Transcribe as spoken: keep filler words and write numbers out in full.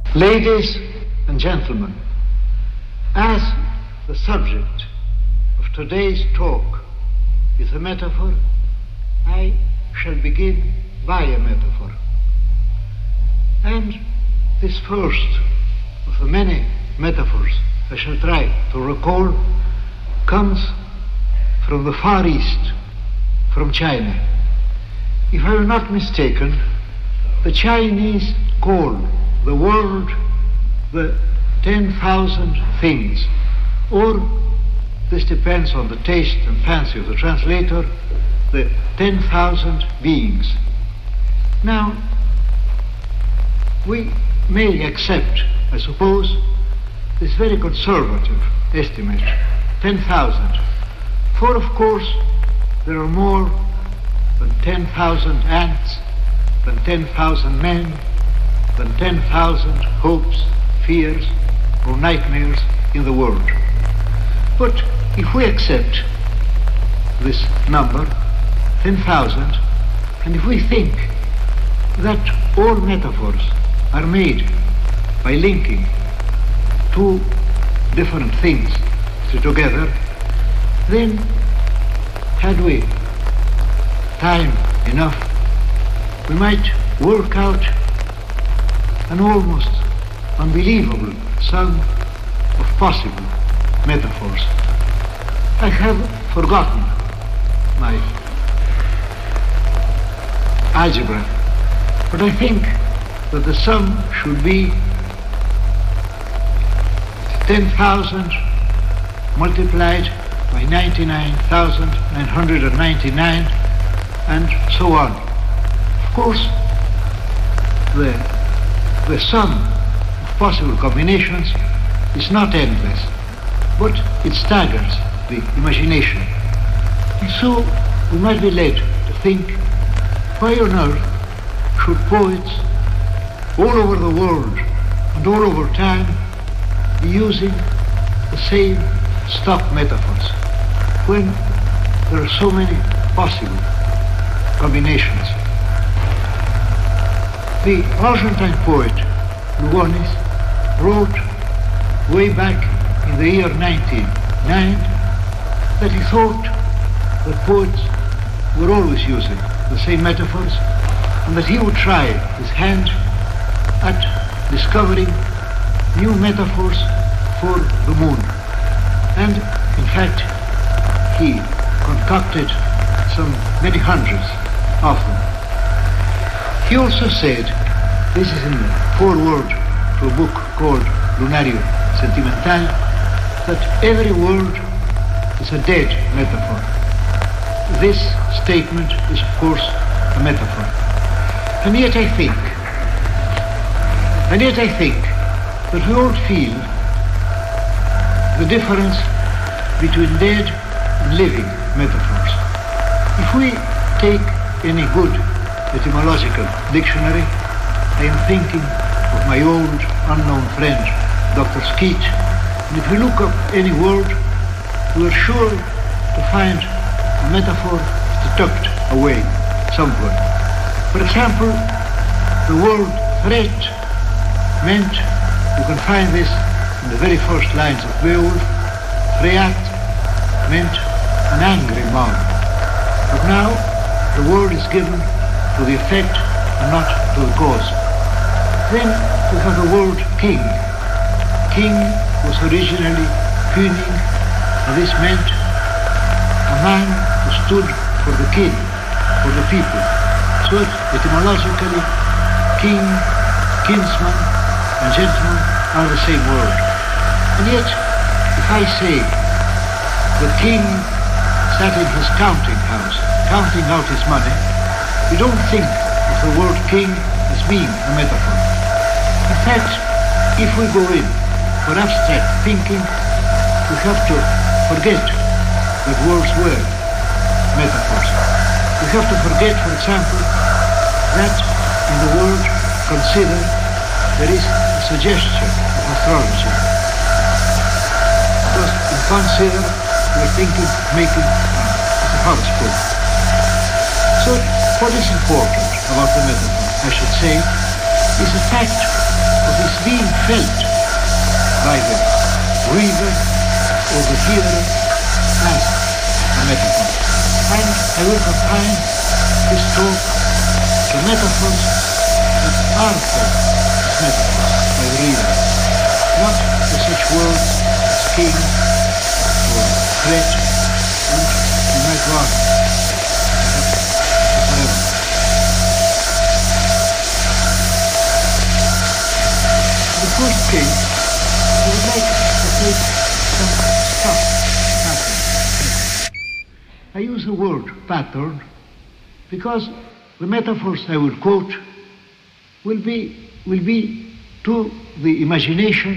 Ladies and gentlemen, as the subject of today's talk is a metaphor, I shall begin by a metaphor. And this first of the many metaphors I shall try to recall comes from the Far East, from China. If I am not mistaken, the Chinese call the world the ten thousand things, or, this depends on the taste and fancy of the translator, the ten thousand beings. Now, we may accept, I suppose, this very conservative estimate, ten thousand, for of course there are more than ten thousand ants, than ten thousand men, than ten thousand hopes, fears, or nightmares in the world. But if we accept this number, ten thousand, and if we think that all metaphors are made by linking two different things together, then had we time enough, we might work out an almost unbelievable sum of possible metaphors. I have forgotten my algebra, but I think that the sum should be ten thousand multiplied by ninety-nine thousand nine hundred ninety-nine, and so on. Of course, the, the sum of possible combinations is not endless, but it staggers the imagination. And so we might be led to think, why on earth should poets all over the world and all over time be using the same stock metaphors when there are so many possible combinations? The Argentine poet Lugones wrote way back in the year nineteen oh nine that he thought that poets were always using the same metaphors, and that he would try his hand at discovering new metaphors for the moon. And in fact, he concocted some many hundreds of them. He also said, this is in the foreword to a book called Lunario Sentimental, that every word is a dead metaphor. This statement is, of course, a metaphor. And yet I think, and yet I think that we all feel the difference between dead and living metaphors. If we take any good etymological dictionary, I am thinking of my old unknown friend, Doctor Skeet, and if we look up any word, we are sure to find a metaphor tucked away somewhere. For example, the word threat meant, you can find this in the very first lines of Beowulf, Threat meant an angry mob. But now the word is given to the effect and not to the cause. Then we have the word king. King was originally König, and this meant a man who stood for the king, for the people. So etymologically, king, kinsman, and gentleman are the same word. And yet, if I say the king sat in his counting house, counting out his money, we don't think of the word king as being a metaphor. In fact, if we go in for abstract thinking, we have to forget that words were metaphors. We have to forget, for example, that in the word consider there is a suggestion of astrology. Because in consider we are thinking of making a horoscope. So what is important about the metaphor, I should say, is the fact of its being felt by the reader or the hearer as a metaphor. And I will confine this talk to metaphors that are felt as metaphors by the reader, not to such words as king or threat, which you might go on forever. The first case, I would like to take some stuff pattern. I use the word pattern because the metaphors I will quote will be will be to the imagination